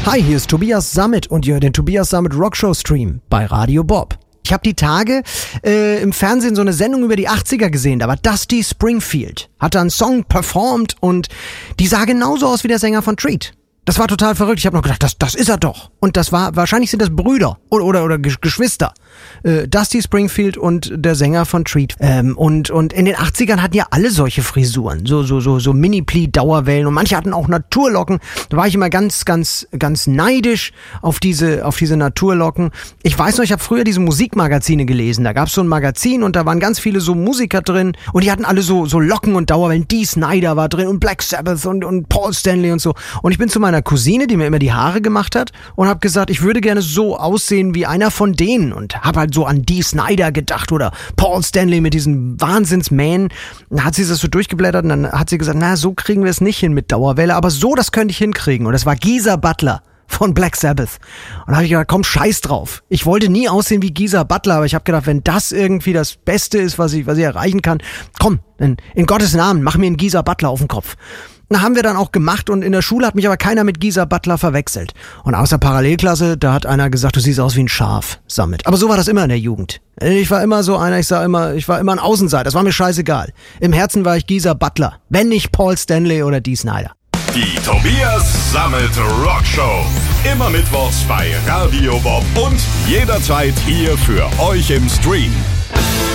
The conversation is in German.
Hi, hier ist Tobias Sammet und ihr hört den Tobias Sammet Rockshow Stream bei Radio Bob. Ich habe die Tage im Fernsehen so eine Sendung über die 80er gesehen, da war Dusty Springfield, hat da einen Song performt und die sah genauso aus wie der Sänger von Treat. Das war total verrückt. Ich habe noch gedacht, das ist er doch. Und das war, wahrscheinlich sind das Brüder oder Geschwister. Dusty Springfield und der Sänger von Treat. Und in den 80ern hatten ja alle solche Frisuren. So Mini-Pli-Dauerwellen. Und manche hatten auch Naturlocken. Da war ich immer ganz neidisch auf diese Naturlocken. Ich weiß noch, ich habe früher diese Musikmagazine gelesen. Da gab es so ein Magazin und da waren ganz viele so Musiker drin. Und die hatten alle so Locken und Dauerwellen. Dee Snider war drin und Black Sabbath und Paul Stanley und so. Und ich bin zu meiner Cousine, die mir immer die Haare gemacht hat, und habe gesagt, ich würde gerne so aussehen wie einer von denen und habe halt so an Dee Snider gedacht oder Paul Stanley mit diesen Wahnsinnsmähen. Dann hat sie das so durchgeblättert und dann hat sie gesagt, na, so kriegen wir es nicht hin mit Dauerwelle, aber so, das könnte ich hinkriegen. Und das war Geezer Butler von Black Sabbath. Und da habe ich gedacht, komm, scheiß drauf. Ich wollte nie aussehen wie Geezer Butler, aber ich habe gedacht, wenn das irgendwie das Beste ist, was ich erreichen kann, komm, in Gottes Namen, mach mir einen Geezer Butler auf den Kopf. Na, haben wir dann auch gemacht und in der Schule hat mich aber keiner mit Geezer Butler verwechselt. Und aus der Parallelklasse, da hat einer gesagt, du siehst aus wie ein Schaf, Sammet. Aber so war das immer in der Jugend. Ich war immer so einer, ich war immer ein Außenseiter, das war mir scheißegal. Im Herzen war ich Geezer Butler, wenn nicht Paul Stanley oder Dee Snider. Die Tobias Sammet Rockshow. Immer mittwochs bei Radio Bob und jederzeit hier für euch im Stream.